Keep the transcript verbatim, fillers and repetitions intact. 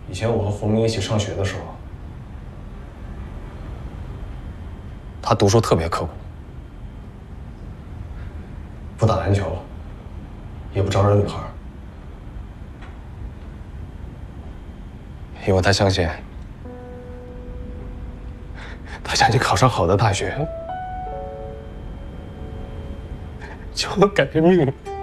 以前我和冯明一起上学的时候，他读书特别刻苦，不打篮球，也不招惹女孩，因为他相信，他相信考上好的大学就能改变命运。